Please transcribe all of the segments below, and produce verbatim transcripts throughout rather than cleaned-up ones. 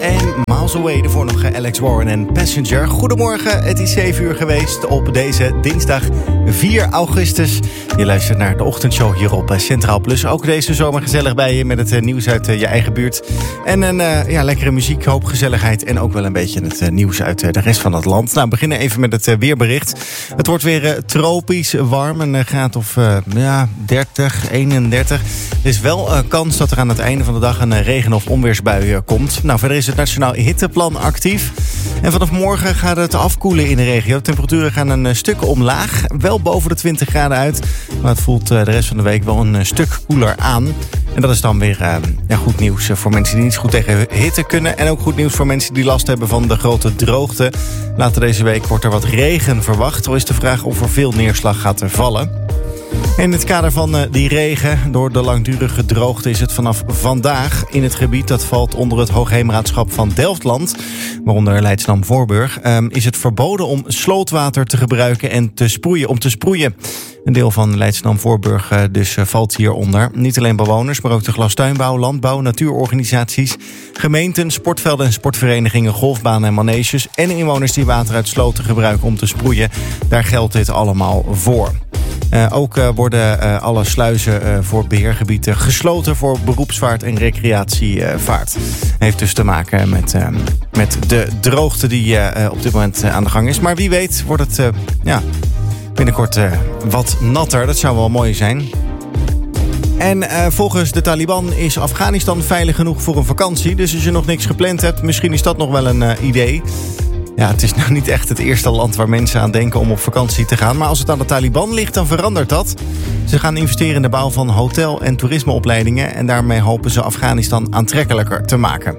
en Miles Away. Daarvoor nog Alex Warren en Passenger. Goedemorgen, het is zeven uur geweest op deze dinsdag vier augustus. Je luistert naar de ochtendshow hier op Centraal Plus. Ook deze zomer gezellig bij je met het nieuws uit je eigen buurt. En een uh, ja, lekkere muziek, hoop gezelligheid en ook wel een beetje het uh, nieuws uit uh, de rest van het land. Nou, we beginnen even met het uh, weerbericht. Het wordt weer uh, tropisch warm, een uh, graad of uh, ja, dertig, eenendertig. Er is wel uh, kans dat er aan het einde van de dag een uh, regen- of onweersbui uh, komt. Nou, verder is het Nationaal Hitteplan actief. En vanaf morgen gaat het afkoelen in de regio. De temperaturen gaan een uh, stuk omlaag. Wel boven de twintig graden uit. Maar het voelt uh, de rest van de week wel een uh, stuk koeler aan. En dat is dan weer uh, ja, goed nieuws voor mensen die niet goed tegen hitte kunnen. En ook goed nieuws voor mensen die last hebben van de grote droogte. Later deze week wordt er wat regen verwacht. Al is de vraag of er veel neerslag gaat vallen. In het kader van uh, die regen, door de langdurige droogte, is het vanaf vandaag in het gebied dat valt onder het Hoogheemraadschap van Delftland, waaronder Leidschendam-Voorburg, um, is het verboden om slootwater te gebruiken en te sproeien, om te sproeien. Een deel van Leidschendam-Voorburg uh, dus uh, valt hieronder. Niet alleen bewoners, maar ook de glastuinbouw, landbouw, natuurorganisaties, gemeenten, sportvelden en sportverenigingen, golfbanen en maneges en inwoners die water uit sloten gebruiken om te sproeien. Daar geldt dit allemaal voor. Uh, ook uh, worden uh, alle sluizen uh, voor beheergebieden gesloten voor beroepsvaart en recreatievaart. Uh, Heeft dus te maken met, uh, met de droogte die uh, op dit moment uh, aan de gang is. Maar wie weet wordt het uh, ja, binnenkort uh, wat natter. Dat zou wel mooi zijn. En uh, volgens de Taliban is Afghanistan veilig genoeg voor een vakantie. Dus als je nog niks gepland hebt, misschien is dat nog wel een uh, idee. Ja, het is nou niet echt het eerste land waar mensen aan denken om op vakantie te gaan. Maar als het aan de Taliban ligt, dan verandert dat. Ze gaan investeren in de bouw van hotel- en toerismeopleidingen. En daarmee hopen ze Afghanistan aantrekkelijker te maken.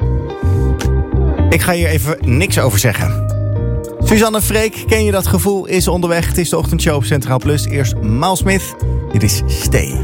Ik ga hier even niks over zeggen. Suzanne Freek, ken je dat gevoel? Is onderweg. Het is de ochtendshow op Centraal Plus. Eerst Miles Smith. Dit is Stay.